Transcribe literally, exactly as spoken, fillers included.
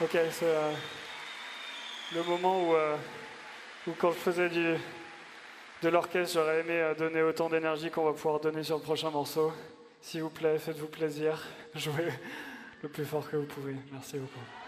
Ok, c'est euh, le moment où, euh, où quand je faisais du, de l'orchestre, j'aurais aimé euh, donner autant d'énergie qu'on va pouvoir donner sur le prochain morceau. S'il vous plaît, faites-vous plaisir, jouez le plus fort que vous pouvez. Merci beaucoup.